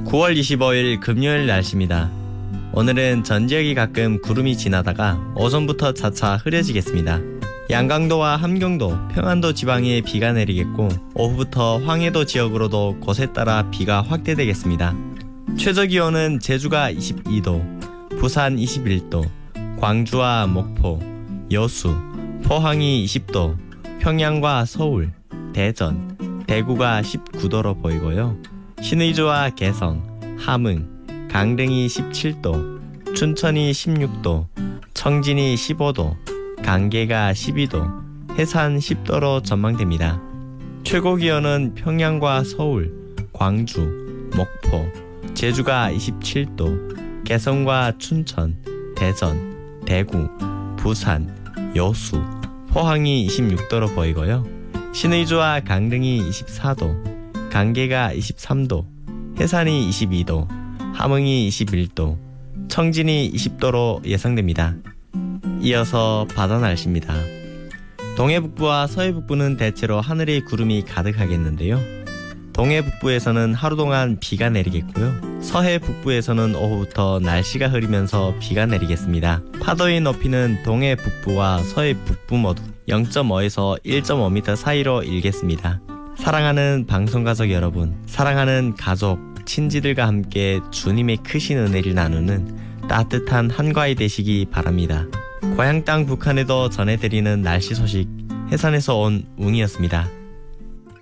9월 25일 금요일 날씨입니다. 오늘은 전 지역이 가끔 구름이 지나다가 오전부터 차차 흐려지겠습니다. 양강도와 함경도, 평안도 지방에 비가 내리겠고 오후부터 황해도 지역으로도 곳에 따라 비가 확대되겠습니다. 최저기온은 제주가 22도, 부산 21도, 광주와 목포, 여수, 포항이 20도, 평양과 서울, 대전, 대구가 19도로 보이고요. 신의주와 개성, 함흥, 강릉이 17도, 춘천이 16도, 청진이 15도, 강계가 12도, 해산 10도로 전망됩니다. 최고기온은 평양과 서울, 광주, 목포, 제주가 27도, 개성과 춘천, 대전, 대구, 부산, 여수, 포항이 26도로 보이고요. 신의주와 강릉이 24도, 강계가 23도, 해산이 22도, 함흥이 21도, 청진이 20도로 예상됩니다. 이어서 바다 날씨입니다. 동해북부와 서해북부는 대체로 하늘에 구름이 가득하겠는데요. 동해북부에서는 하루 동안 비가 내리겠고요. 서해북부에서는 오후부터 날씨가 흐리면서 비가 내리겠습니다. 파도의 높이는 동해북부와 서해북부 모두 0.5에서 1.5m 사이로 일겠습니다. 사랑하는 방송가족 여러분, 사랑하는 가족, 친지들과 함께 주님의 크신 은혜를 나누는 따뜻한 한가위 되시기 바랍니다. 고향 땅 북한에도 전해드리는 날씨 소식, 해산에서 온 웅이었습니다.